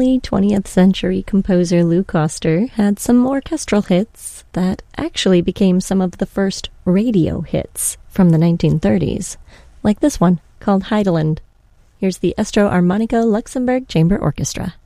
early 20th century composer Lou Koster had some orchestral hits that actually became some of the first radio hits from the 1930s, like this one called Heideland. Here's the Estro Armonico Luxembourg Chamber Orchestra.